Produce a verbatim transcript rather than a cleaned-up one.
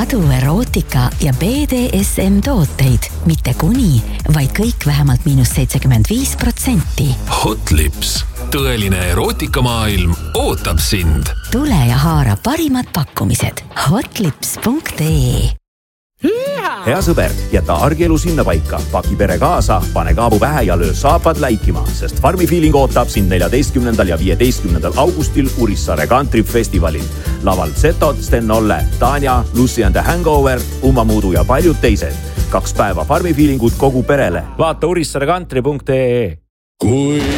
Ladu erootika ja B D S M tooteid. Mitte kuni, vaid kõik vähemalt miinus seitsekümmend viis protsenti. Hot Lips. Tõeline erootikamaailm ootab sind. Tule ja haara parimad pakkumised. hotlips punkt ee. Hea sõber, jäta argielu sinna paika. Paki pere kaasa, pane kaabu pähe ja löö saapad läikima, sest Farmi Feeling ootab sind neljateistkümnendal ja viieteistkümnendal augustil Urissaare Country Festivalil. Laval Zetod, Sten Olle, Tanja, Lucy and the Hangover, Umma Muudu ja paljud teised. Kaks päeva Farmi Feelingut kogu perele. Vaata urissaare country punkt ee. Kui